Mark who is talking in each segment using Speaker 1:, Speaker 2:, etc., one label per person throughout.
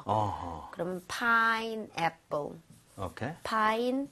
Speaker 1: 그러면 pineapple.
Speaker 2: 오케이.
Speaker 1: pine,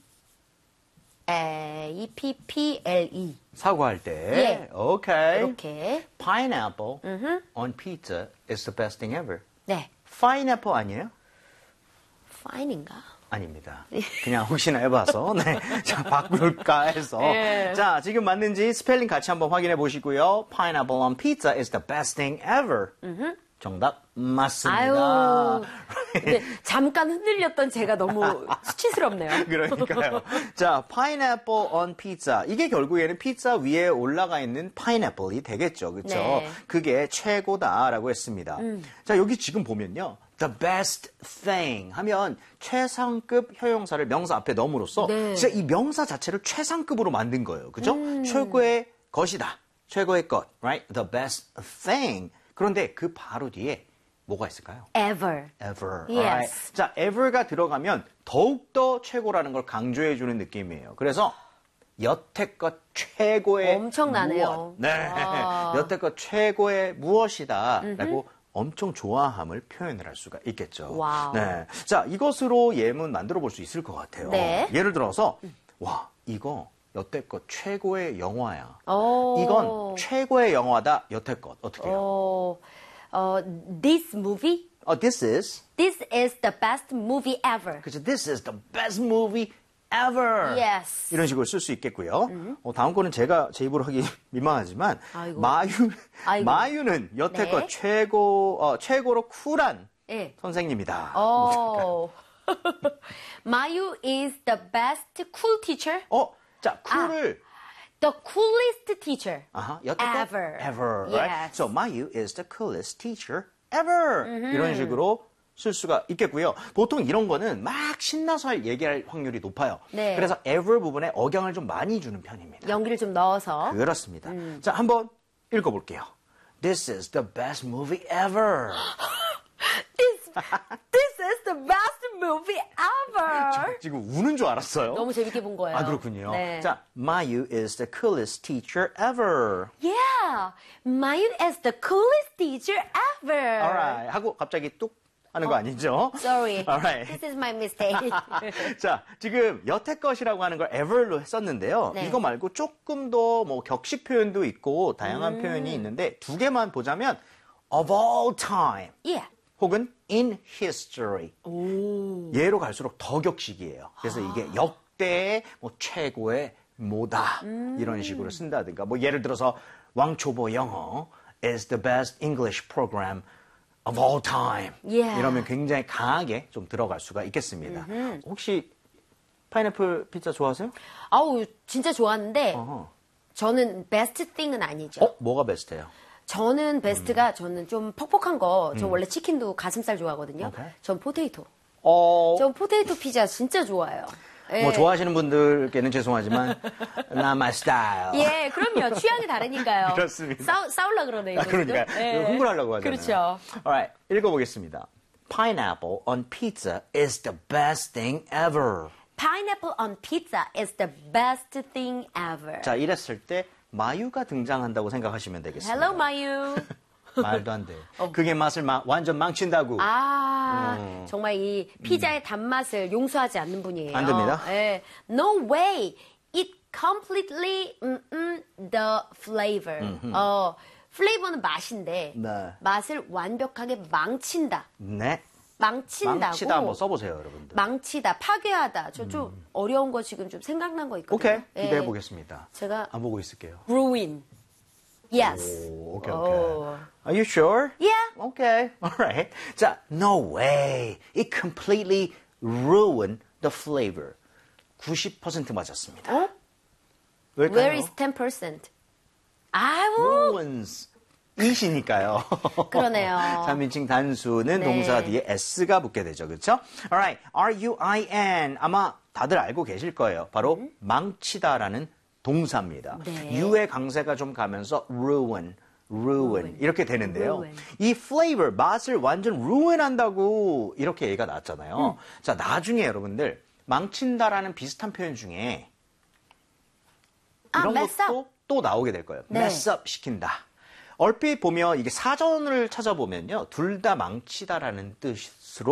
Speaker 1: A-P-P-L-E.
Speaker 2: 사과할 때.
Speaker 1: 예.
Speaker 2: 오케이.
Speaker 1: 이렇게.
Speaker 2: Pineapple on pizza is the best thing ever.
Speaker 1: 네.
Speaker 2: Pineapple 아니에요?
Speaker 1: fine인가?
Speaker 2: 아닙니다. 그냥 혹시나 해봐서. 네. 자, 바꿀까 해서.
Speaker 1: 예.
Speaker 2: 자, 지금 맞는지 스펠링 같이 한번 확인해 보시고요. Pineapple on pizza is the best thing ever. 정답 맞습니다.
Speaker 1: 아유. 근데 잠깐 흔들렸던 제가 너무 수치스럽네요.
Speaker 2: 그러니까요. 자, pineapple on pizza. 이게 결국에는 피자 위에 올라가 있는 파인애플이 되겠죠. 그렇죠?
Speaker 1: 네.
Speaker 2: 그게 최고다라고 했습니다. 자, 여기 지금 보면요. The best thing 하면 최상급 형용사를 명사 앞에 넣음으로써
Speaker 1: 네.
Speaker 2: 진짜 이 명사 자체를 최상급으로 만든 거예요. 그죠? 최고의 것이다. 최고의 것. Right? The best thing. 그런데 그 바로 뒤에 뭐가 있을까요?
Speaker 1: ever.
Speaker 2: ever.
Speaker 1: Yes.
Speaker 2: Alright. 자, ever가 들어가면 더욱더 최고라는 걸 강조해주는 느낌이에요. 그래서 여태껏 최고의
Speaker 1: 엄청나네요.
Speaker 2: 무엇. 네.
Speaker 1: 와.
Speaker 2: 여태껏 최고의 무엇이다 라고 엄청 좋아함을 표현을 할 수가 있겠죠.
Speaker 1: 와우.
Speaker 2: 네. 자, 이것으로 예문 만들어 볼 수 있을 것 같아요.
Speaker 1: 네.
Speaker 2: 예를 들어서 와, 이거 여태껏 최고의 영화야.
Speaker 1: 오.
Speaker 2: 이건 최고의 영화다. 여태껏. 어떻게 해요?
Speaker 1: This movie?
Speaker 2: This is
Speaker 1: This is the best movie ever.
Speaker 2: 그렇죠. This is the best movie ever.
Speaker 1: Yes.
Speaker 2: 이런 식으로 쓸 수 있겠고요. 다음 거는 제가 제 입으로 하기 민망하지만
Speaker 1: 아이고. 아이고.
Speaker 2: 마유는 여태껏
Speaker 1: 네.
Speaker 2: 최고로 쿨한
Speaker 1: 네.
Speaker 2: 선생님이다.
Speaker 1: Mayu is the best cool teacher.
Speaker 2: 자, 쿨을
Speaker 1: The coolest teacher.
Speaker 2: 여태껏
Speaker 1: ever.
Speaker 2: right?
Speaker 1: Yes.
Speaker 2: So Mayu is the coolest teacher ever. 이런 식으로 쓸 수가 있겠고요. 보통 이런 거는 막 신나서 얘기할 확률이 높아요.
Speaker 1: 네.
Speaker 2: 그래서 ever 부분에 억양을 좀 많이 주는 편입니다.
Speaker 1: 연기를 좀 넣어서.
Speaker 2: 그렇습니다. 자, 한번 읽어볼게요. This is the best movie ever.
Speaker 1: This is the best movie ever.
Speaker 2: 지금 우는 줄 알았어요.
Speaker 1: 너무 재밌게 본 거예요.
Speaker 2: 그렇군요.
Speaker 1: 네.
Speaker 2: 자, Mayu is the coolest teacher ever.
Speaker 1: Yeah, Mayu is the coolest teacher ever.
Speaker 2: Alright. 하고 갑자기 뚝 하는 거 아니죠?
Speaker 1: Sorry.
Speaker 2: Alright.
Speaker 1: This is my mistake.
Speaker 2: 자, 지금 여태껏이라고 하는 걸 ever로 했었는데요.
Speaker 1: 네.
Speaker 2: 이거 말고 조금 더 뭐 격식 표현도 있고 다양한 표현이 있는데 두 개만 보자면 of all time
Speaker 1: yeah.
Speaker 2: 혹은 in history. 얘로 갈수록 더 격식이에요. 그래서 이게 역대의 뭐 최고의 뭐다 이런 식으로 쓴다든가 뭐 예를 들어서 왕초보 영어 is the best English program of all time.
Speaker 1: Yeah.
Speaker 2: 이러면 굉장히 강하게 좀 들어갈 수가 있겠습니다. 혹시 파인애플 피자 좋아하세요?
Speaker 1: 아우, 진짜 좋았는데
Speaker 2: 어허.
Speaker 1: 저는 베스트 띵은 아니죠.
Speaker 2: 뭐가 베스트예요?
Speaker 1: 저는 베스트가 저는 좀 퍽퍽한 거. 저 원래 치킨도 가슴살 좋아하거든요.
Speaker 2: 오케이.
Speaker 1: 전 포테이토.
Speaker 2: 전
Speaker 1: 포테이토 피자 진짜 좋아해요. 예.
Speaker 2: 뭐 좋아하시는 분들께는 죄송하지만 not my style.
Speaker 1: 예, 그럼요. 취향이 다르니까요.
Speaker 2: 그렇습니다.
Speaker 1: 싸우려고 그러네요.
Speaker 2: 그러니까
Speaker 1: 예.
Speaker 2: 흥분하려고 하잖아요.
Speaker 1: 그렇죠.
Speaker 2: Alright, 읽어보겠습니다. Pineapple on pizza is the best thing ever.
Speaker 1: Pineapple on pizza is the best thing ever.
Speaker 2: 자, 이랬을 때 마유가 등장한다고 생각하시면 되겠습니다.
Speaker 1: Hello, Mayu.
Speaker 2: 말도 안 돼. 그게 맛을 완전 망친다고.
Speaker 1: 정말 이 피자의 단맛을 용서하지 않는 분이에요.
Speaker 2: 안 됩니다.
Speaker 1: 예. No way. It completely the flavor. 플레이버는 맛인데
Speaker 2: 네.
Speaker 1: 맛을 완벽하게 망친다.
Speaker 2: 네.
Speaker 1: 망친다고.
Speaker 2: 망치다 한번 써보세요, 여러분들.
Speaker 1: 망치다, 파괴하다. 저 좀 어려운 거 지금 좀 생각난 거 있거든요.
Speaker 2: 오케이, 기대해 보겠습니다.
Speaker 1: 제가
Speaker 2: 안 보고 있을게요.
Speaker 1: ruin. Yes.
Speaker 2: 오케이. Are you sure?
Speaker 1: Yeah.
Speaker 2: Okay. All right. 자, no way. It completely ruined the flavor. 90% 맞았습니다. 왜일까요?
Speaker 1: Where is 10%? 아우.
Speaker 2: ruins. 이시니까요.
Speaker 1: 그러네요.
Speaker 2: 3인칭 단수는
Speaker 1: 네.
Speaker 2: 동사 뒤에 s가 붙게 되죠. 그렇죠? Alright. R-U-I-N. 아마 다들 알고 계실 거예요. 바로 망치다라는 동사입니다.
Speaker 1: 네.
Speaker 2: U의 강세가 좀 가면서 ruin 이렇게 되는데요.
Speaker 1: ruin.
Speaker 2: 이 flavor, 맛을 완전 ruin한다고 이렇게 얘기가 나왔잖아요. 자, 나중에 여러분들 망친다라는 비슷한 표현 중에 이런
Speaker 1: mess
Speaker 2: 것도 또 나오게 될 거예요.
Speaker 1: 네.
Speaker 2: mess up 시킨다. 얼핏 보면 이게 사전을 찾아보면요. 둘 다 망치다라는 뜻으로